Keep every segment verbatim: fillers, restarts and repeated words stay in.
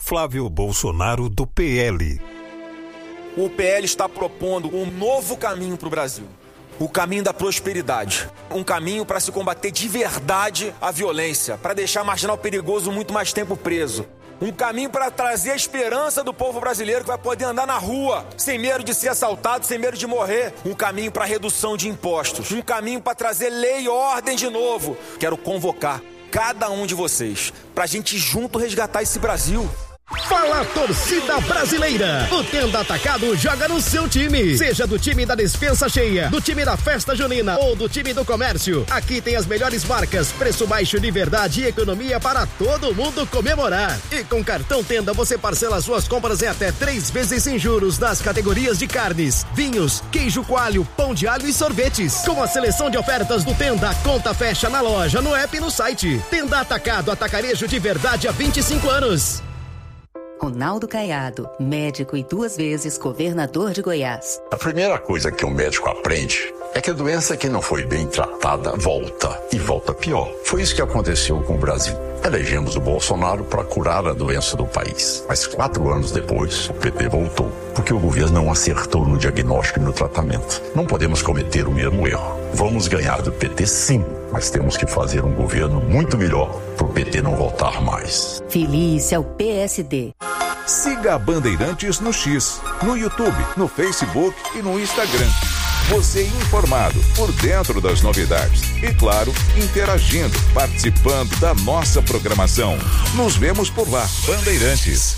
Flávio Bolsonaro, do P L. O P L está propondo um novo caminho para o Brasil. O caminho da prosperidade. Um caminho para se combater de verdade a violência, para deixar marginal perigoso muito mais tempo preso. Um caminho para trazer a esperança do povo brasileiro que vai poder andar na rua, sem medo de ser assaltado, sem medo de morrer. Um caminho para redução de impostos. Um caminho para trazer lei e ordem de novo. Quero convocar cada um de vocês para a gente junto resgatar esse Brasil. Fala, torcida brasileira! O Tenda Atacado joga no seu time. Seja do time da despensa cheia, do time da festa junina ou do time do comércio. Aqui tem as melhores marcas, preço baixo de verdade e economia para todo mundo comemorar. E com cartão Tenda você parcela suas compras em até três vezes sem juros nas categorias de carnes, vinhos, queijo coalho, pão de alho e sorvetes. Com a seleção de ofertas do Tenda, a conta fecha na loja, no app e no site. Tenda Atacado, atacarejo de verdade há vinte e cinco anos. Ronaldo Caiado, médico e duas vezes governador de Goiás. A primeira coisa que um médico aprende é que a doença que não foi bem tratada volta, e volta pior. Foi isso que aconteceu com o Brasil. Elegemos o Bolsonaro para curar a doença do país. Mas quatro anos depois, o P T voltou, porque o governo não acertou no diagnóstico e no tratamento. Não podemos cometer o mesmo erro. Vamos ganhar do P T sim, mas temos que fazer um governo muito melhor para o P T não voltar mais. Feliz é o P S D. Siga a Bandeirantes no X, no YouTube, no Facebook e no Instagram. Você informado, por dentro das novidades e, claro, interagindo, participando da nossa programação. Nos vemos por lá, Bandeirantes.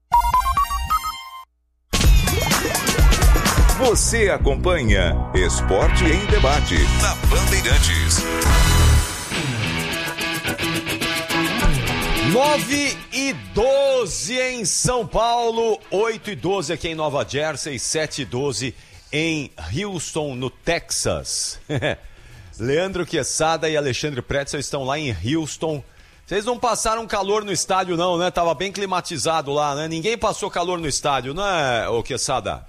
Você acompanha Esporte em Debate na Bandeirantes. nove e doze em São Paulo, oito e doze aqui em Nova Jersey, sete e doze em Houston, no Texas. Leandro Quesada e Alexandre Pretzel estão lá em Houston. Vocês não passaram calor no estádio não, né? Tava bem climatizado lá, né? Ninguém passou calor no estádio, não é, ô Quesada?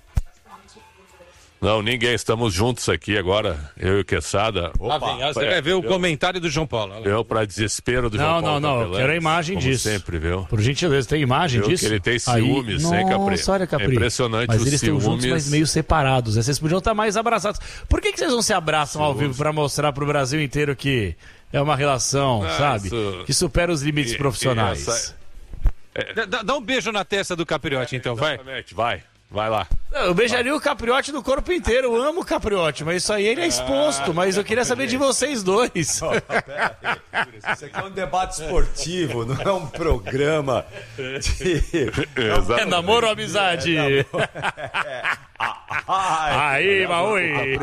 Não, ninguém. Estamos juntos aqui agora, eu e o Quesada. Opa, vem, você vai ver o eu, comentário do João Paulo. Eu, para desespero do não, João Paulo. Não, não, não. Quero a imagem como disso. sempre, viu? Por gentileza, tem imagem viu disso? Que ele tem ciúmes, Aí... hein, Capri? Nossa, olha, Capri. É impressionante mas os eles ciúmes. estão juntos, mas meio separados. Vocês podiam estar mais abraçados. Por que, que vocês não se abraçam ciúmes. ao vivo para mostrar pro Brasil inteiro que é uma relação, ah, sabe? Isso... Que supera os limites e, profissionais. E essa... é... dá, dá um beijo na testa do Capriotti, é, então, vai. Exatamente, vai. Vai lá. Eu beijaria o Capriotti do corpo inteiro. Eu amo o Capriotti, mas isso aí ele é exposto. Mas eu queria saber de vocês dois. Oh, pera aí, isso aqui é um debate esportivo, não é um programa de... É namoro ou amizade? É namoro. Aí, Maui.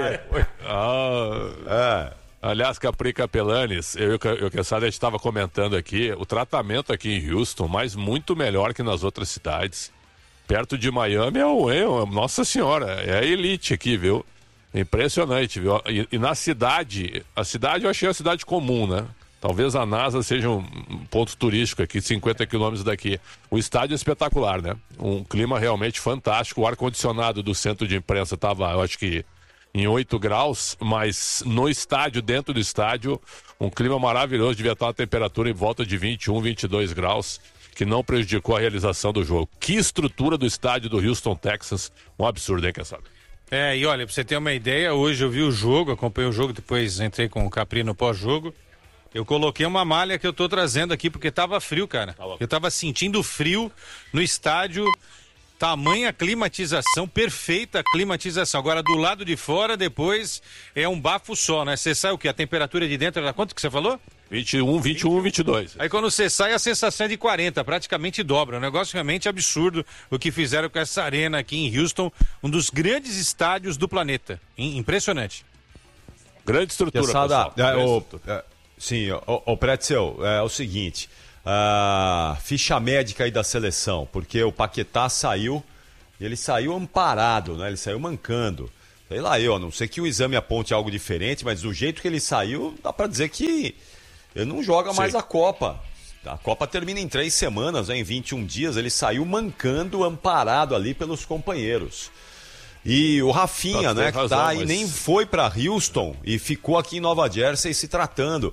Ah, aliás, Capri Capelanes, eu e o Quesada, a gente estava comentando aqui, o tratamento aqui em Houston, mas muito melhor que nas outras cidades. Perto de Miami é o, é o Nossa Senhora, é a elite aqui, viu? Impressionante, viu? E, e na cidade, a cidade eu achei uma cidade comum, né? Talvez a NASA seja um ponto turístico aqui, cinquenta quilômetros daqui. O estádio é espetacular, né? Um clima realmente fantástico. O ar-condicionado do centro de imprensa estava, eu acho que, em oito graus, mas no estádio, dentro do estádio, um clima maravilhoso. Devia estar a temperatura em volta de vinte e um, vinte e dois graus. Que não prejudicou a realização do jogo. Que estrutura do estádio do Houston, Texas. Um absurdo, hein, quem sabe? É, e olha, pra você ter uma ideia, hoje eu vi o jogo, acompanhei o jogo, depois entrei com o Capri no pós-jogo. Eu coloquei uma malha que eu tô trazendo aqui, porque tava frio, cara. Eu tava sentindo frio no estádio, tamanha climatização, perfeita climatização. Agora, do lado de fora, depois, é um bafo só, né? Você sabe o que? A temperatura de dentro era quanto que você falou? vinte e um, vinte e um, vinte e dois. Aí quando você sai, a sensação é de quarenta, praticamente dobra. Um negócio realmente absurdo o que fizeram com essa arena aqui em Houston, um dos grandes estádios do planeta. Impressionante. Grande estrutura, Quesada, pessoal. É, o, é, sim, o, o Pretzel, é, é o seguinte, a ficha médica aí da seleção, porque o Paquetá saiu, ele saiu amparado, né? Ele saiu mancando. Sei lá eu, a não sei que o exame aponte algo diferente, mas do jeito que ele saiu, dá pra dizer que ele não joga mais Sim. a Copa. A Copa termina em três semanas, né? Em vinte e um dias. Ele saiu mancando, amparado ali pelos companheiros. E o Rafinha, né, que razão, tá aí, mas... nem foi para Houston e ficou aqui em Nova Jersey se tratando.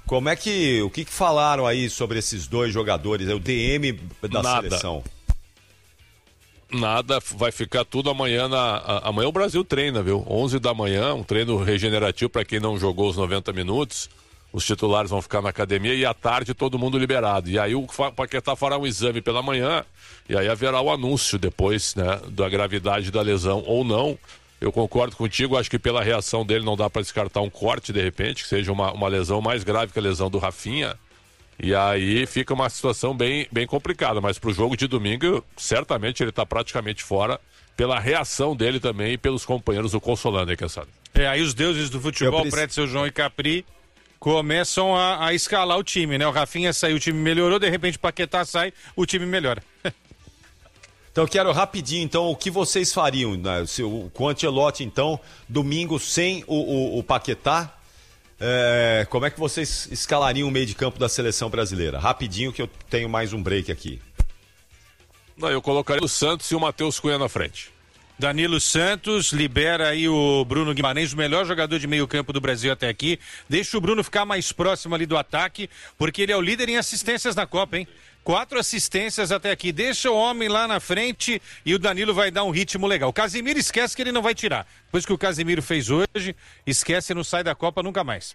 Como é que, o que, que falaram aí sobre esses dois jogadores, o D M da Nada. seleção? Nada, vai ficar tudo amanhã. Na, a, amanhã o Brasil treina, viu? onze da manhã, um treino regenerativo para quem não jogou os noventa minutos. Os titulares vão ficar na academia e à tarde todo mundo liberado. E aí o Paquetá fará um exame pela manhã e aí haverá o anúncio depois, né, da gravidade da lesão ou não. Eu concordo contigo, acho que pela reação dele não dá para descartar um corte de repente, que seja uma, uma lesão mais grave que a lesão do Rafinha. E aí fica uma situação bem, bem complicada, mas pro jogo de domingo, certamente ele tá praticamente fora pela reação dele também e pelos companheiros do Consolando, hein, Cassado? É, aí os deuses do futebol, preciso... Pretzel, João e Capri, começam a, a escalar o time, né? O Rafinha saiu, o time melhorou, de repente o Paquetá sai, o time melhora. Então eu quero rapidinho, então, o que vocês fariam, né? Se, o, com o Ancelotti, então, domingo sem o, o, o Paquetá, é, como é que vocês escalariam o meio de campo da seleção brasileira? Rapidinho que eu tenho mais um break aqui. Não, eu colocaria o Santos e o Matheus Cunha na frente. Danilo Santos, libera aí o Bruno Guimarães, o melhor jogador de meio campo do Brasil até aqui. Deixa o Bruno ficar mais próximo ali do ataque, porque ele é o líder em assistências na Copa, hein? Quatro assistências até aqui. Deixa o homem lá na frente e o Danilo vai dar um ritmo legal. O Casemiro esquece que ele não vai tirar. Depois que o Casemiro fez hoje, esquece e não sai da Copa nunca mais.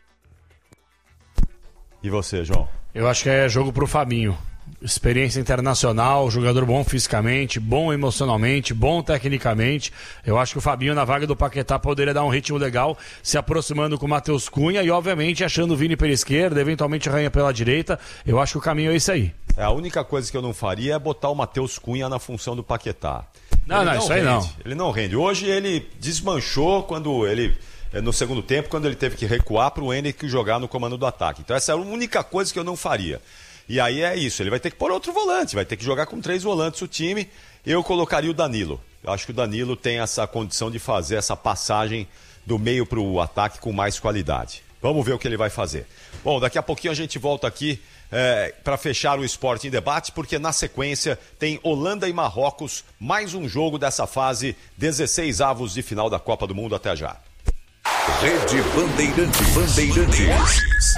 E você, João? Eu acho que é jogo pro Fabinho. Experiência internacional, jogador bom fisicamente, bom emocionalmente, bom tecnicamente. Eu acho que o Fabinho na vaga do Paquetá poderia dar um ritmo legal, se aproximando com o Matheus Cunha e obviamente achando o Vini pela esquerda, eventualmente Ranha pela direita. Eu acho que o caminho é esse aí. É, a única coisa que eu não faria é botar o Matheus Cunha na função do Paquetá. Não, não, não, isso aí rende, não. Ele não rende. Hoje ele desmanchou quando ele... no segundo tempo, quando ele teve que recuar para o Henrique jogar no comando do ataque. Então essa é a única coisa que eu não faria. E aí é isso, ele vai ter que pôr outro volante, vai ter que jogar com três volantes o time. Eu colocaria o Danilo. Eu acho que o Danilo tem essa condição de fazer essa passagem do meio para o ataque com mais qualidade. Vamos ver o que ele vai fazer. Bom, daqui a pouquinho a gente volta aqui é, para fechar o Esporte em Debate, porque na sequência tem Holanda e Marrocos, mais um jogo dessa fase, dezesseis avos de final da Copa do Mundo. Até já. Rede Bandeirantes. Bandeirantes.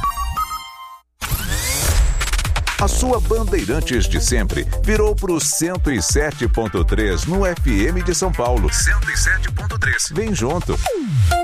A sua Bandeirantes de sempre virou pro cento e sete ponto três no F M de São Paulo. cento e sete ponto três. Vem junto.